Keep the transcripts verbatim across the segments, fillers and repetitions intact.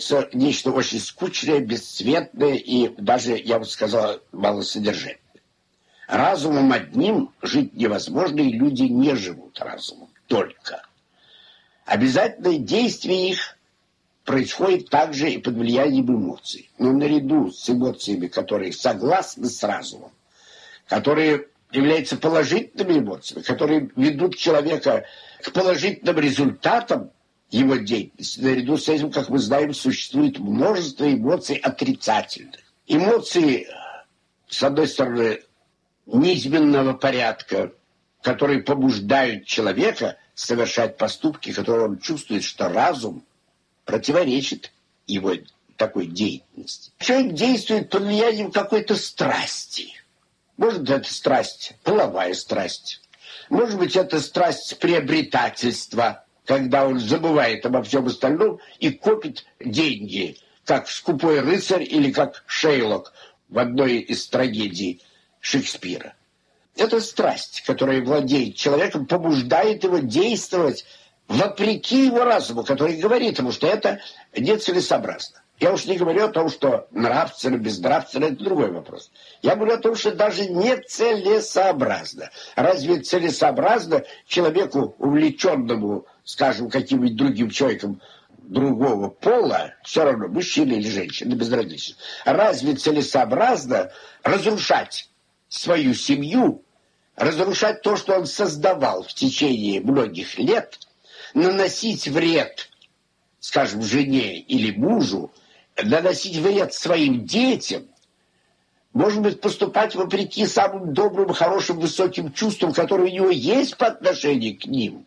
нечто очень скучное, бесцветное и даже, я бы сказал, малосодержательное. Разумом одним жить невозможно, и люди не живут разумом только. Обязательно действие их происходит также и под влиянием эмоций. Но наряду с эмоциями, которые согласны с разумом, которые являются положительными эмоциями, которые ведут человека к положительным результатам его деятельности, наряду с этим, как мы знаем, существует множество эмоций отрицательных. Эмоции, с одной стороны, низменного порядка, которые побуждают человека совершать поступки, которые он чувствует, что разум противоречит его такой деятельности. Человек действует под влиянием какой-то страсти. Может быть, это страсть, половая страсть. Может быть, это страсть приобретательства, когда он забывает обо всем остальном и копит деньги, как скупой рыцарь или как Шейлок в одной из трагедий Шекспира. Это страсть, которая владеет человеком, побуждает его действовать вопреки его разуму, который говорит ему, что это нецелесообразно. Я уж не говорю о том, что нравственно, безнравственно, это другой вопрос. Я говорю о том, что даже нецелесообразно. Разве целесообразно человеку, увлеченному, скажем, каким-нибудь другим человеком другого пола, все равно, мужчина или женщина, безразлично, разве целесообразно разрушать свою семью, разрушать то, что он создавал в течение многих лет, наносить вред, скажем, жене или мужу, наносить вред своим детям, может быть, поступать вопреки самым добрым, хорошим, высоким чувствам, которые у него есть по отношению к ним.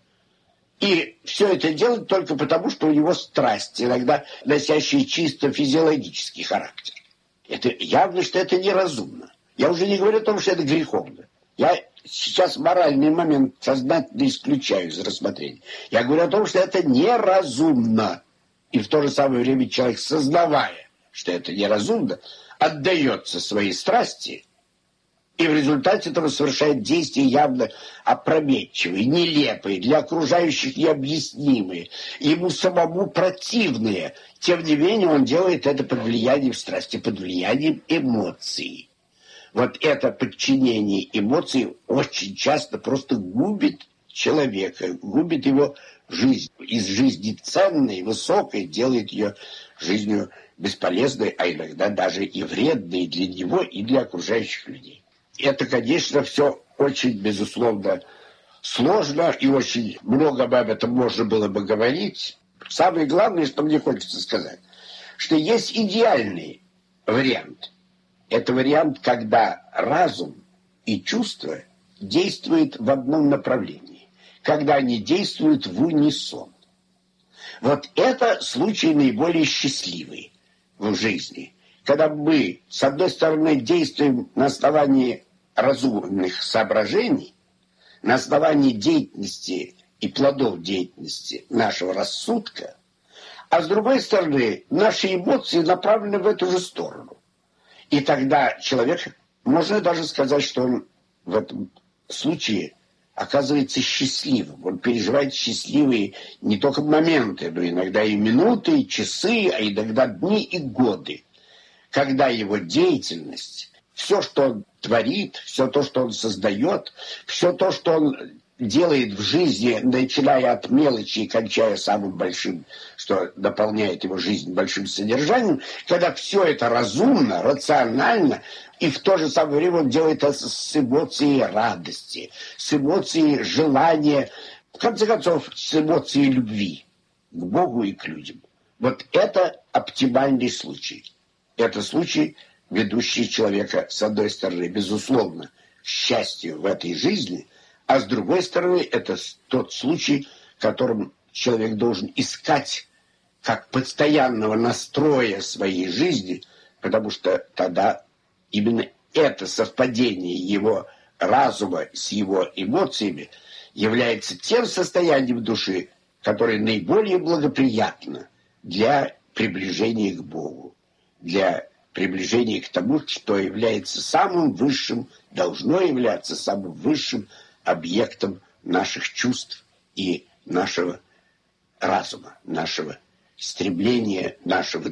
И все это делать только потому, что у него страсть, иногда носящая чисто физиологический характер. Это явно, что это неразумно. Я уже не говорю о том, что это греховно. Я сейчас моральный момент сознательно исключаю из рассмотрения. Я говорю о том, что это неразумно. И в то же самое время человек, сознавая, что это неразумно, отдается своей страсти и в результате этого совершает действия явно опрометчивые, нелепые, для окружающих необъяснимые, ему самому противные. Тем не менее, он делает это под влиянием страсти, под влиянием эмоций. Вот это подчинение эмоций очень часто просто губит человека, губит его жизнь. Из жизни ценной, высокой делает ее жизнью бесполезной, а иногда даже и вредной для него и для окружающих людей. Это, конечно, все очень, безусловно, сложно, и очень много об этом можно было бы говорить. Самое главное, что мне хочется сказать, что есть идеальный вариант. Это вариант, когда разум и чувства действуют в одном направлении, когда они действуют в унисон. Вот это случай наиболее счастливый в жизни, когда мы, с одной стороны, действуем на основании разумных соображений, на основании деятельности и плодов деятельности нашего рассудка, а с другой стороны, наши эмоции направлены в эту же сторону. И тогда человек, можно даже сказать, что он в этом случае оказывается счастливым. Он переживает счастливые не только моменты, но иногда и минуты, и часы, а иногда дни и годы, когда его деятельность, все, что он творит, все то, что он создает, все то, что он делает в жизни, начиная от мелочи и кончая самым большим, что наполняет его жизнь большим содержанием, когда все это разумно, рационально, и в то же самое время он делает это с эмоцией радости, с эмоцией желания, в конце концов, с эмоцией любви к Богу и к людям. Вот это оптимальный случай. Это случай, ведущий человека, с одной стороны, безусловно, к счастью в этой жизни, а с другой стороны, это тот случай, в котором человек должен искать как постоянного настроя своей жизни, потому что тогда именно это совпадение его разума с его эмоциями является тем состоянием души, которое наиболее благоприятно для приближения к Богу, для приближения к тому, что является самым высшим, должно являться самым высшим объектом наших чувств и нашего разума, нашего истребление нашего